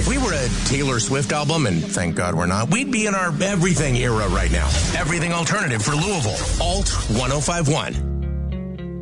we were a Taylor Swift album, and thank God we're not, we'd be in our everything era right now. Everything alternative for Louisville. Alt 1051.